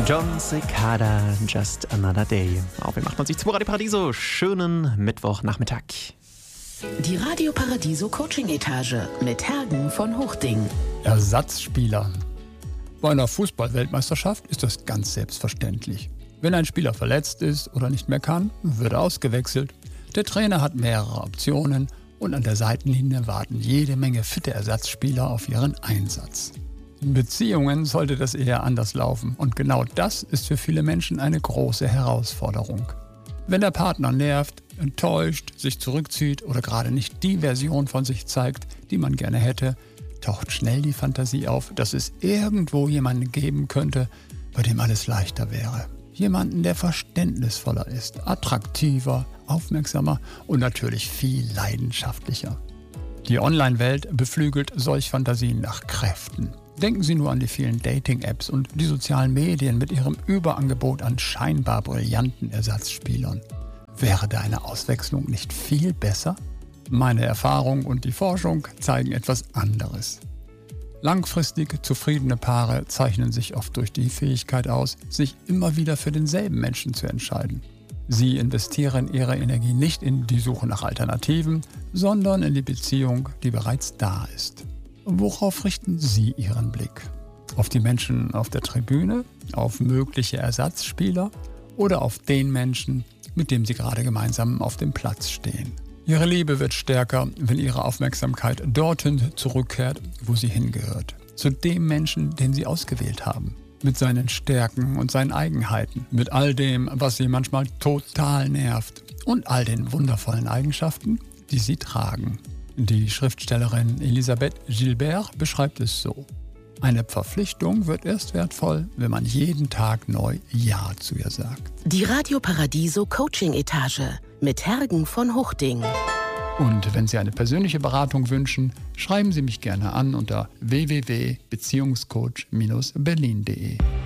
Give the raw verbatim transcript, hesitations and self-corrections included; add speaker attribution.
Speaker 1: John Cicada, Just Another Day. Auf wie macht man sich zu Radio Paradiso? Schönen Mittwochnachmittag.
Speaker 2: Die Radio Paradiso Coaching Etage mit Hergen von Hochding.
Speaker 3: Ersatzspieler. Bei einer Fußball-Weltmeisterschaft ist das ganz selbstverständlich. Wenn ein Spieler verletzt ist oder nicht mehr kann, wird er ausgewechselt. Der Trainer hat mehrere Optionen und an der Seitenlinie warten jede Menge fitte Ersatzspieler auf ihren Einsatz. In Beziehungen sollte das eher anders laufen und genau das ist für viele Menschen eine große Herausforderung. Wenn der Partner nervt, enttäuscht, sich zurückzieht oder gerade nicht die Version von sich zeigt, die man gerne hätte, taucht schnell die Fantasie auf, dass es irgendwo jemanden geben könnte, bei dem alles leichter wäre. Jemanden, der verständnisvoller ist, attraktiver, aufmerksamer und natürlich viel leidenschaftlicher. Die Online-Welt beflügelt solch Fantasien nach Kräften. Denken Sie nur an die vielen Dating-Apps und die sozialen Medien mit ihrem Überangebot an scheinbar brillanten Ersatzspielern. Wäre da eine Auswechslung nicht viel besser? Meine Erfahrung und die Forschung zeigen etwas anderes. Langfristig zufriedene Paare zeichnen sich oft durch die Fähigkeit aus, sich immer wieder für denselben Menschen zu entscheiden. Sie investieren ihre Energie nicht in die Suche nach Alternativen, sondern in die Beziehung, die bereits da ist. Worauf richten Sie Ihren Blick? Auf die Menschen auf der Tribüne, auf mögliche Ersatzspieler oder auf den Menschen, mit dem Sie gerade gemeinsam auf dem Platz stehen? Ihre Liebe wird stärker, wenn Ihre Aufmerksamkeit dorthin zurückkehrt, wo sie hingehört. Zu dem Menschen, den Sie ausgewählt haben. Mit seinen Stärken und seinen Eigenheiten. Mit all dem, was Sie manchmal total nervt. Und all den wundervollen Eigenschaften, die Sie tragen. Die Schriftstellerin Elisabeth Gilbert beschreibt es so: Eine Verpflichtung wird erst wertvoll, wenn man jeden Tag neu Ja zu ihr sagt.
Speaker 2: Die Radio Paradiso Coaching Etage mit Hergen von Hochding.
Speaker 3: Und wenn Sie eine persönliche Beratung wünschen, schreiben Sie mich gerne an unter w w w punkt beziehungscoach Bindestrich berlin punkt de.